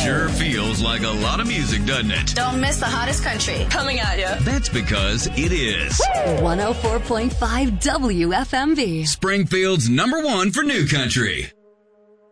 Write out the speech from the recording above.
Sure feels like a lot of music, doesn't it? Don't miss the hottest country. Coming at you. That's because it is 104.5 WFMV. Springfield's #1 for new country.